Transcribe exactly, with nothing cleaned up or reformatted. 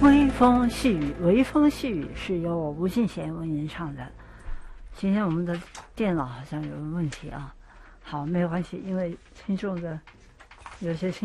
微风细雨，微风细雨是由吴敬贤为您唱的。今天我们的电脑好像有问题啊，好，没有关系，因为听众的有些听。